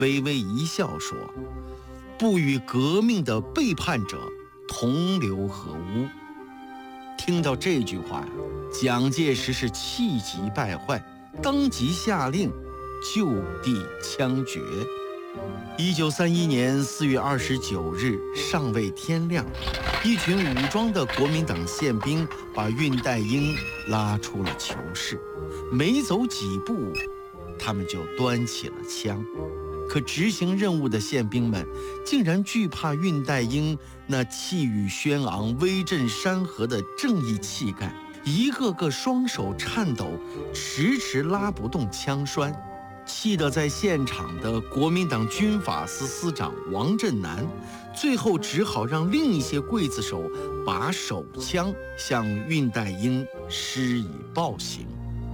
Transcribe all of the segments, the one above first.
微微一笑说：“不与革命的背叛者同流合污。”听到这句话，蒋介石是气急败坏，当即下令就地枪决。1931年4月29日尚未天亮，一群武装的国民党宪兵把恽代英拉出了囚室，没走几步，他们就端起了枪。可执行任务的宪兵们竟然惧怕恽代英那气宇轩昂、威震山河的正义气概，一个个双手颤抖，迟迟拉不动枪栓。气得在现场的国民党军法司司长王震南，最后只好让另一些刽子手把手枪向恽代英施以暴行。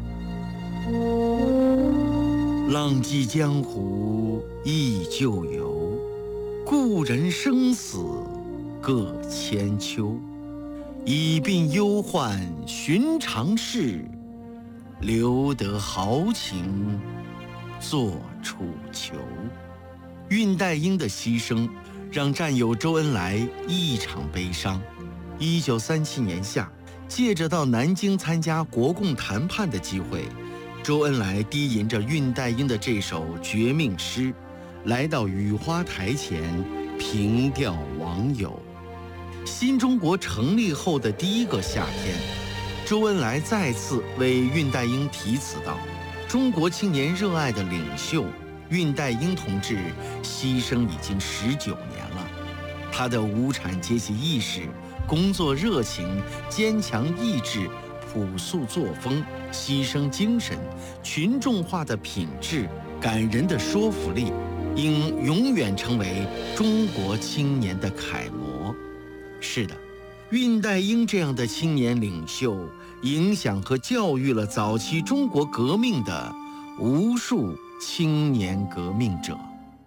浪迹江湖忆旧游，故人生死各千秋。已鬓忧患寻常事，留得豪情作楚囚。恽代英的牺牲让战友周恩来异常悲伤。1937年夏，借着到南京参加国共谈判的机会，周恩来低吟着恽代英的这首绝命诗，来到雨花台前凭吊网友。新中国成立后的第一个夏天，周恩来再次为恽代英题词道：“中国青年热爱的领袖恽代英同志牺牲已经19年了，他的无产阶级意识、工作热情、坚强意志、朴素作风、牺牲精神、群众化的品质、感人的说服力，应永远成为中国青年的楷模。”是的，恽代英这样的青年领袖，影响和教育了早期中国革命的无数青年革命者。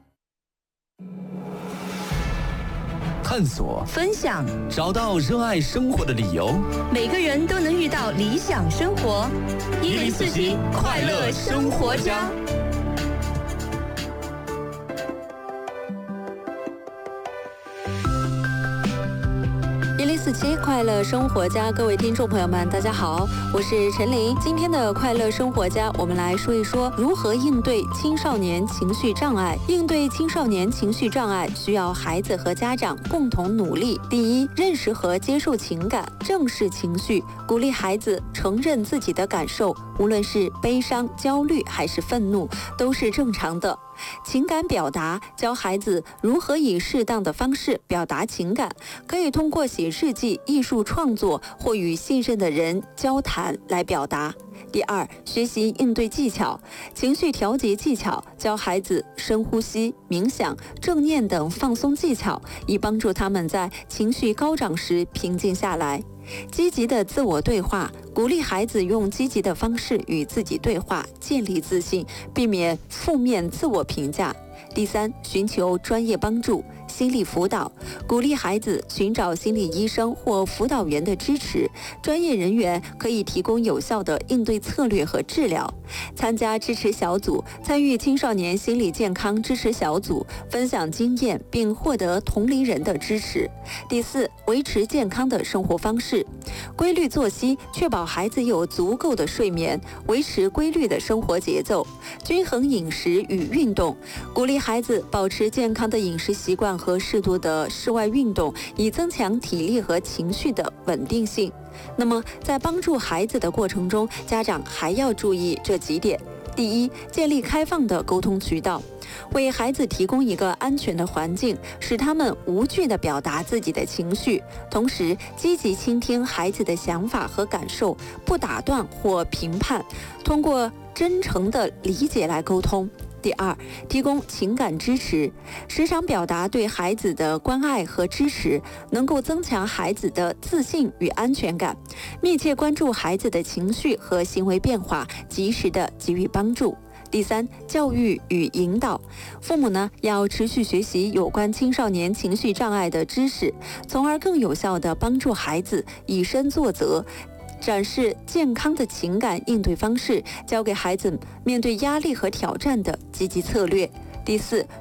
探索、 分享， 找到热爱生活的理由。 每个人都能遇到理想生活。1047快乐生活家。1047快乐生活家，各位听众朋友们，大家好，我是陈琳。今天的快乐生活家，我们来说一说如何应对青少年情绪障碍。应对青少年情绪障碍，需要孩子和家长共同努力。第一，认识和接受情感，正视情绪，鼓励孩子承认自己的感受，无论是悲伤、焦虑还是愤怒，都是正常的。情感表达，教孩子如何以适当的方式表达情感，可以通过写日记、艺术创作或与信任的人交谈来表达。第二，学习应对技巧，情绪调节技巧，教孩子深呼吸、冥想、正念等放松技巧，以帮助他们在情绪高涨时平静下来。积极的自我对话，鼓励孩子用积极的方式与自己对话，建立自信，避免负面自我评价。第三，寻求专业帮助，心理辅导，鼓励孩子寻找心理医生或辅导员的支持，专业人员可以提供有效的应对策略和治疗。参加支持小组，参与青少年心理健康支持小组，分享经验并获得同龄人的支持。第四，维持健康的生活方式，规律作息，确保孩子有足够的睡眠，维持规律的生活节奏，均衡饮食与运动，鼓励孩子保持健康的饮食习惯和适度的室外运动，以增强体力和情绪的稳定性。那么在帮助孩子的过程中，家长还要注意这几点。第一，建立开放的沟通渠道，为孩子提供一个安全的环境，使他们无惧地表达自己的情绪，同时积极倾听孩子的想法和感受，不打断或评判，通过真诚的理解来沟通。第二，提供情感支持，时常表达对孩子的关爱和支持，能够增强孩子的自信与安全感。密切关注孩子的情绪和行为变化，及时的给予帮助。第三，教育与引导，父母呢要持续学习有关青少年情绪障碍的知识，从而更有效地帮助孩子以身作则，展示健康的情感应对方式，教给孩子面对压力和挑战的积极策略。第第四，